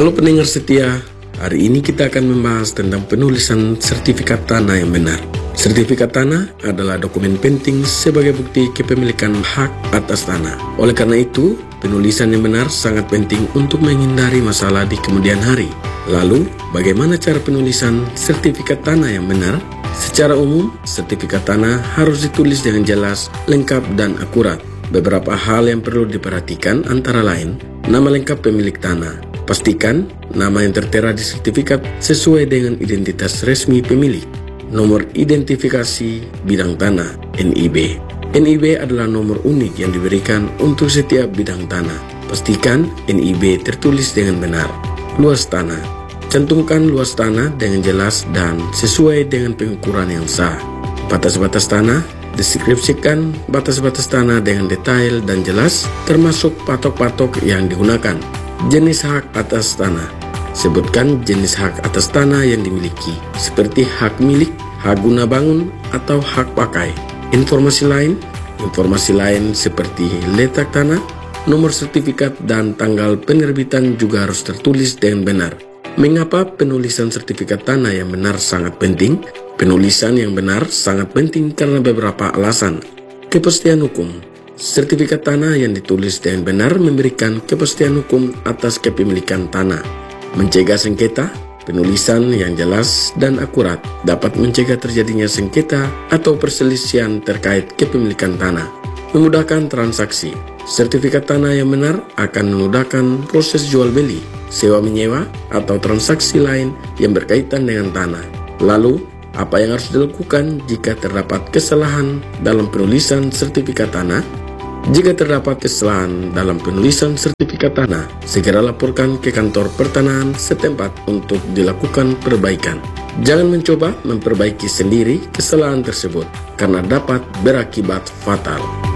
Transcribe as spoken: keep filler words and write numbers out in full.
Halo pendengar setia, hari ini kita akan membahas tentang penulisan sertifikat tanah yang benar. Sertifikat tanah adalah dokumen penting sebagai bukti kepemilikan hak atas tanah. Oleh karena itu, penulisan yang benar sangat penting untuk menghindari masalah di kemudian hari. Lalu, bagaimana cara penulisan sertifikat tanah yang benar? Secara umum, sertifikat tanah harus ditulis dengan jelas, lengkap, dan akurat. Beberapa hal yang perlu diperhatikan antara lain, nama lengkap pemilik tanah. Pastikan nama yang tertera di sertifikat sesuai dengan identitas resmi pemilik. Nomor identifikasi bidang tanah N I B. N I B adalah nomor unik yang diberikan untuk setiap bidang tanah. Pastikan N I B tertulis dengan benar. Luas tanah. Cantumkan luas tanah dengan jelas dan sesuai dengan pengukuran yang sah. Batas-batas tanah. Deskripsikan batas-batas tanah dengan detail dan jelas, termasuk patok-patok yang digunakan. Jenis hak atas tanah. Sebutkan jenis hak atas tanah yang dimiliki, seperti hak milik, hak guna bangun, atau hak pakai. Informasi lain, informasi lain seperti letak tanah, nomor sertifikat, dan tanggal penerbitan juga harus tertulis dengan benar. Mengapa penulisan sertifikat tanah yang benar sangat penting? Penulisan yang benar sangat penting karena beberapa alasan. Kepastian hukum. Sertifikat tanah yang ditulis dengan benar memberikan kepastian hukum atas kepemilikan tanah. Mencegah sengketa. Penulisan yang jelas dan akurat dapat mencegah terjadinya sengketa atau perselisihan terkait kepemilikan tanah. Memudahkan transaksi. Sertifikat tanah yang benar akan memudahkan proses jual beli, sewa menyewa, atau transaksi lain yang berkaitan dengan tanah. Lalu, apa yang harus dilakukan jika terdapat kesalahan dalam penulisan sertifikat tanah? Jika terdapat kesalahan dalam penulisan sertifikat tanah, segera laporkan ke kantor pertanahan setempat untuk dilakukan perbaikan. Jangan mencoba memperbaiki sendiri kesalahan tersebut, karena dapat berakibat fatal.